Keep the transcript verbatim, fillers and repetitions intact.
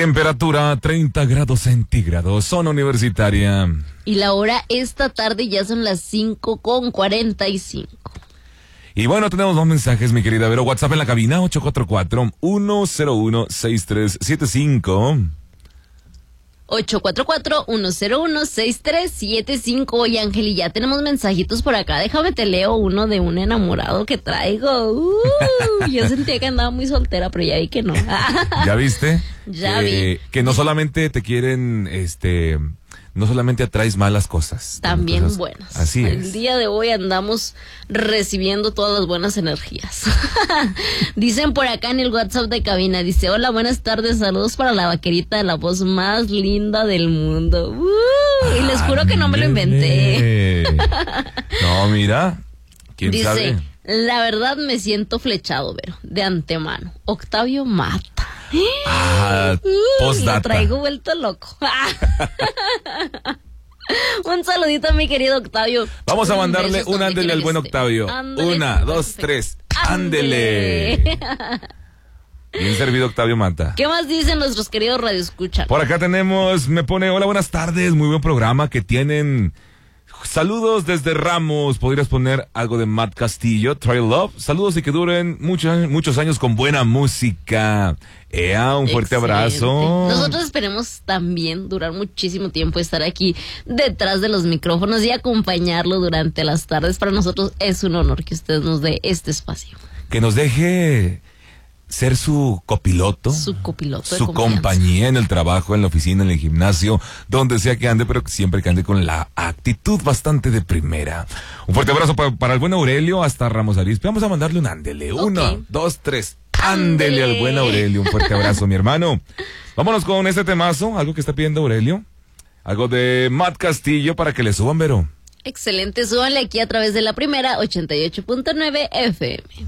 Temperatura treinta grados centígrados, zona universitaria. Y la hora esta tarde ya son las cinco con cuarenta y cinco. Y bueno, tenemos dos mensajes, mi querida Vero. WhatsApp en la cabina, ocho cuatro cuatro, uno cero uno, seis tres siete cinco. ocho cuatro cuatro, uno cero uno, seis tres siete cinco. Oye, Ángel, y ya tenemos mensajitos por acá. Déjame te leo uno de un enamorado que traigo. Uh, yo sentía que andaba muy soltera, pero ya vi que no. ¿Ya viste? Ya eh, vi. Que no solamente te quieren, este... No solamente atraes malas cosas. También cosas, buenas. Así es. El día de hoy andamos recibiendo todas las buenas energías. Dicen por acá en el WhatsApp de cabina, dice, hola, buenas tardes, saludos para la vaquerita, la voz más linda del mundo. Uh, y les juro que no me lo inventé. No, mira, quién dice, sabe. La verdad me siento flechado, Vero, de antemano. Octavio Mata. Ah, uh, postdata. Lo traigo vuelto loco. Un saludito a mi querido Octavio. Vamos a Un mandarle beso un donde ándele quiera al que buen esté. Octavio. Ándale, Una, dos, perfecto. tres. Ándele. Bien servido, Octavio Mata. ¿Qué más dicen nuestros queridos radioescuchas? Por acá tenemos, me pone, hola, buenas tardes, muy buen programa que tienen. Saludos desde Ramos. ¿Podrías poner algo de Matt Castillo, Try Love? Saludos y que duren muchos, muchos años con buena música. Ea, un fuerte Excelente. abrazo. Nosotros esperemos también durar muchísimo tiempo, estar aquí detrás de los micrófonos y acompañarlo durante las tardes. Para nosotros es un honor que usted nos dé este espacio. Que nos deje ser su copiloto, Su copiloto de su confianza. compañía en el trabajo, en la oficina, en el gimnasio, donde sea que ande, pero que siempre que ande con la actitud bastante de primera. Un fuerte abrazo para, para el buen Aurelio hasta Ramos Arizpe. Vamos a mandarle un ándele. Ok. Uno, dos, tres. Ándele al buen Aurelio. Un fuerte abrazo, mi hermano. Vámonos con este temazo, algo que está pidiendo Aurelio. Algo de Matt Castillo para que le suban, Vero. Excelente, súbanle aquí a través de la primera ochenta y ocho punto nueve F M.